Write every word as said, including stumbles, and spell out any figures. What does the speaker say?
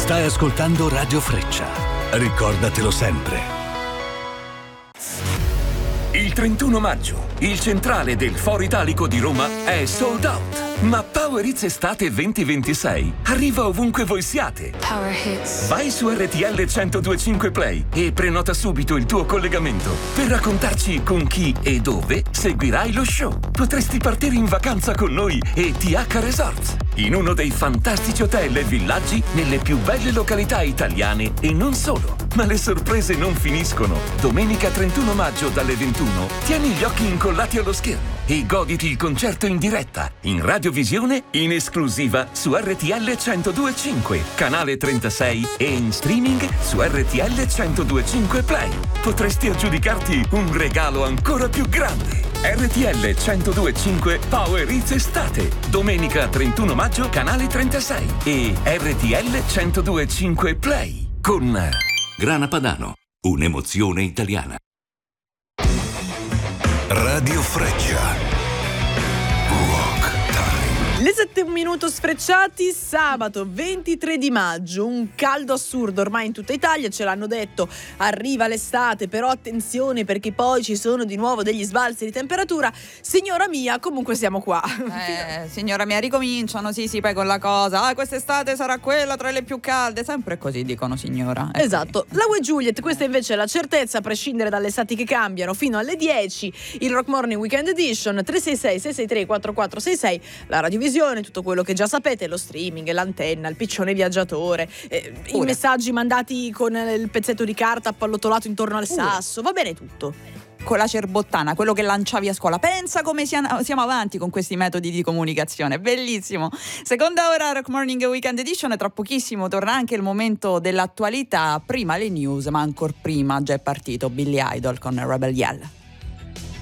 Stai ascoltando Radio Freccia. Ricordatelo sempre. Il trentuno maggio, il centrale del Foro Italico di Roma è sold out. Ma Power Hits Estate venti ventisei arriva ovunque voi siate. Power Hits. Vai su R T L centodue e cinque Play e prenota subito il tuo collegamento per raccontarci con chi e dove seguirai lo show. Potresti partire in vacanza con noi e T H Resorts, in uno dei fantastici hotel e villaggi nelle più belle località italiane e non solo. Ma le sorprese non finiscono. Domenica trentuno maggio dalle ventuno tieni gli occhi incollati allo schermo e goditi il concerto in diretta, in radiovisione, in esclusiva su R T L centodue e cinque, canale trentasei e in streaming su R T L centodue e cinque Play. Potresti aggiudicarti un regalo ancora più grande. R T L centodue e cinque Power Hits Estate, domenica trentuno maggio, canale trentasei e R T L centodue e cinque Play con Grana Padano, un'emozione italiana. Radio Freccia. Rock Time. Le sette un minuto sfrecciati, sabato ventitré di maggio, un caldo assurdo ormai in tutta Italia, ce l'hanno detto, arriva l'estate, però attenzione perché poi ci sono di nuovo degli sbalzi di temperatura. Signora mia, comunque siamo qua. Eh, signora mia, ricominciano, sì sì, poi con la cosa, ah quest'estate sarà quella tra le più calde, sempre così dicono signora. È esatto, così. la We Juliet, questa invece è la certezza a prescindere dalle estati che cambiano, fino alle dieci, il Rock Morning Weekend Edition, tre sei sei sei sei tre quattro quattro sei sei, la radiovisione, tutto quello che già sapete, lo streaming, l'antenna, il piccione viaggiatore, eh, i messaggi mandati con il pezzetto di carta appallottolato intorno al sasso, va bene tutto. Con la cerbottana, quello che lanciavi a scuola. Pensa come siamo avanti con questi metodi di comunicazione, bellissimo. Seconda ora Rock Morning Weekend Edition, e tra pochissimo torna anche il momento dell'attualità, prima le news, ma ancor prima già è partito Billy Idol con Rebel Yell.